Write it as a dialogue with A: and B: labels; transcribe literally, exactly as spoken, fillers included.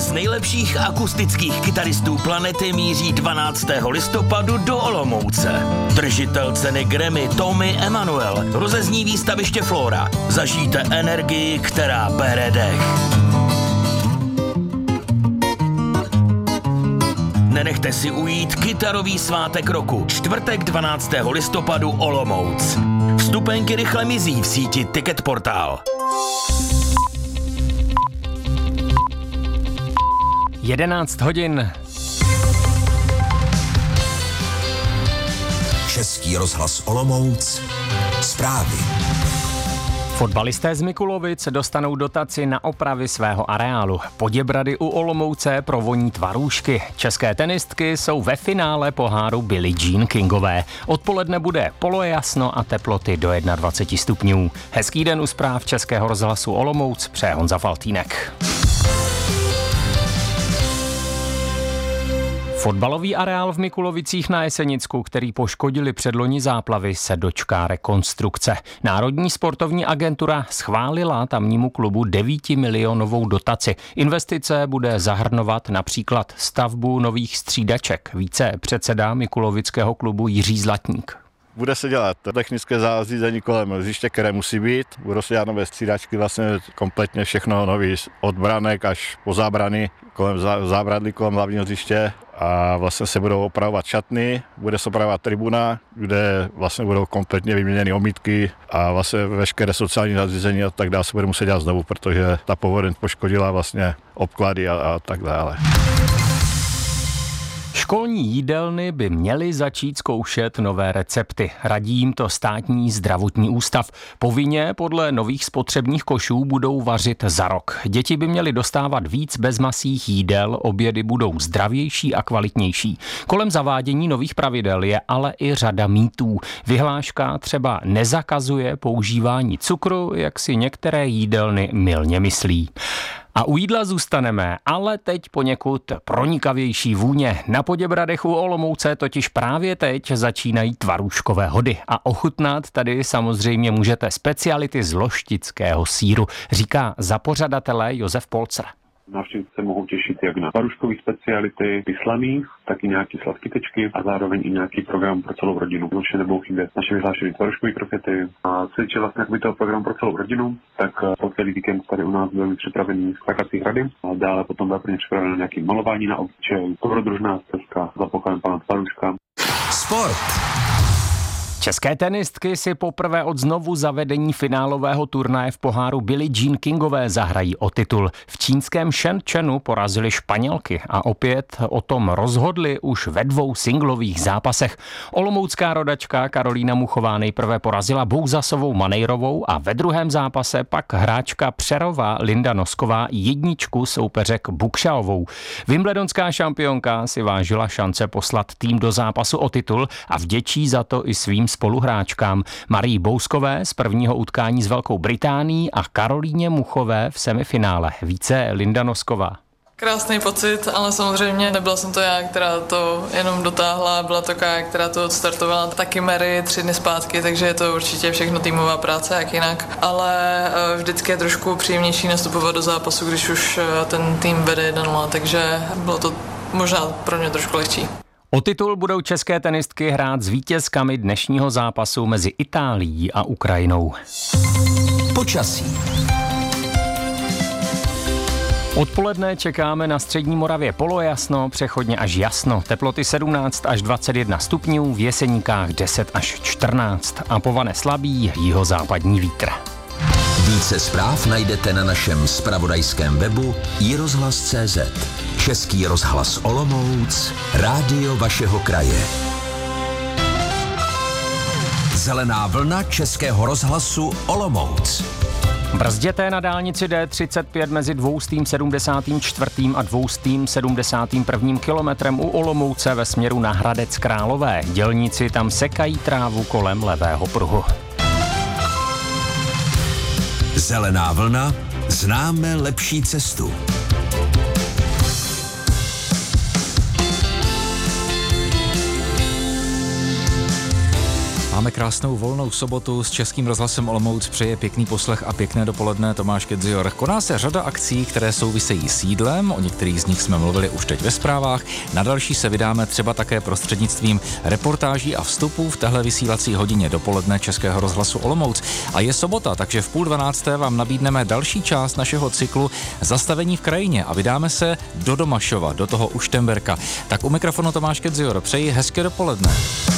A: Konkurz nejlepších akustických kytaristů planety míří dvanáctého listopadu do Olomouce. Držitel ceny Grammy Tommy Emmanuel rozezní výstaviště Flora. Zažijte energii, která bere dech. Nenechte si ujít kytarový svátek roku. Čtvrtek dvanáctého listopadu Olomouc. Vstupenky rychle mizí v síti Ticketportál.
B: jedenáct hodin.
C: Český rozhlas Olomouc. Zprávy.
B: Fotbalisté z Mikulovic dostanou dotaci na opravy svého areálu. Poděbrady u Olomouce provoní tvarůžky. České tenistky jsou ve finále poháru Billie Jean Kingové. Odpoledne bude polojasno a teploty do dvacet jedna stupňů. Hezký den u zpráv Českého rozhlasu Olomouc, přeje Honza Faltýnek. Fotbalový areál v Mikulovicích na Jesenicku, který poškodili předloni záplavy, se dočká rekonstrukce. Národní sportovní agentura schválila tamnímu klubu devítimilionovou dotaci. Investice bude zahrnovat například stavbu nových střídaček. Více předseda Mikulovického klubu Jiří Zlatník.
D: Bude se dělat technické zařízení kolem hřiště, které musí být. Budou se dělat nové střídačky, vlastně kompletně všechno nový, od branek až po zábrany, kolem zábradlí, kolem hlavního hřiště. A vlastně se budou opravovat šatny, bude se opravovat tribuna, kde vlastně budou kompletně vyměněny omítky a vlastně veškeré sociální zařízení a tak dále se bude muset dělat znovu, protože ta povodeň poškodila vlastně obklady a, a tak dále.
B: Školní jídelny by měly začít zkoušet nové recepty. Radí jim to Státní zdravotní ústav. Povinně podle nových spotřebních košů budou vařit za rok. Děti by měly dostávat víc bezmasých jídel, obědy budou zdravější a kvalitnější. Kolem zavádění nových pravidel je ale i řada mýtů. Vyhláška třeba nezakazuje používání cukru, jak si některé jídelny mylně myslí. A u jídla zůstaneme, ale teď poněkud pronikavější vůně. Na Poděbradech u Olomouce totiž právě teď začínají tvarůžkové hody a ochutnat tady samozřejmě můžete speciality z loštického sýru, říká za pořadatele Josef Polcer.
E: Návštěvníci se mohou těšit jak na tvarůžkové speciality vyslaný, tak i nějaké sladkytečky a zároveň i nějaký program pro celou rodinu. Určitě nebudou chybět naše vyhlášené tvarůžkové krokety. A co je vlastně jakby toho program pro celou rodinu, tak po celý víkend tady u nás byly připravený skakací hrady a dále potom bylo pro ně připraveno nějaké malování na obličeji, dobrodružná stezka za pokojem pana tvarůžka.
C: Sport.
B: České tenistky si poprvé od znovu zavedení finálového turnaje v poháru Billie Jean Kingové zahrají o titul. V čínském Shenzhenu porazili Španělky a opět o tom rozhodli už ve dvou singlových zápasech. Olomoucká rodačka Karolína Muchová nejprve porazila Bouzasovou Manejrovou a ve druhém zápase pak hráčka Přerova Linda Nosková jedničku soupeřek Bukšaovou. Wimbledonská šampionka si vážila šance poslat tým do zápasu o titul a vděčí za to i svým spoluhráčkám Marii Bouskové z prvního utkání s Velkou Británií a Karolíně Muchové v semifinále. Více Linda Nosková.
F: Krásný pocit, ale samozřejmě nebyla jsem to já, která to jenom dotáhla, byla to já, která to odstartovala taky Mary tři dny zpátky, takže je to určitě všechno týmová práce, jak jinak. Ale vždycky je trošku příjemnější nastupovat do zápasu, když už ten tým vede jedna nula, takže bylo to možná pro mě trošku lehčí.
B: O titul budou české tenistky hrát s vítězkami dnešního zápasu mezi Itálií a Ukrajinou.
C: Počasí.
B: Odpoledne čekáme na střední Moravě polojasno, přechodně až jasno. Teploty sedmnáct až dvacet jedna stupňů, v Jeseníkách deset až čtrnáct a povane slabý jihozápadní vítr.
C: Více zpráv najdete na našem zpravodajském webu i rozhlas tečka cé zet. Český rozhlas Olomouc, rádio vašeho kraje. Zelená vlna Českého rozhlasu Olomouc.
B: Brzděte na dálnici D třicet pět mezi dvoustým sedmdesátým čtvrtým a dvoustým sedmdesátým prvním kilometrem u Olomouce ve směru na Hradec Králové. Dělníci tam sekají trávu kolem levého pruhu.
C: Zelená vlna, známe lepší cestu.
G: Máme krásnou volnou sobotu s Českým rozhlasem Olomouc, přeje pěkný poslech a pěkné dopoledne Tomáš Kedzior. Koná se řada akcí, které souvisejí s jídlem, o některých z nich jsme mluvili už teď ve zprávách, na další se vydáme třeba také prostřednictvím reportáží a vstupů v téhle vysílací hodině dopoledne Českého rozhlasu Olomouc. A je sobota, takže v půl dvanácté vám nabídneme další část našeho cyklu Zastavení v krajině a vydáme se do Domašova, do toho Uštemberka. Tak u mikrofonu Tomáš Kedzior, přeji hezké dopoledne.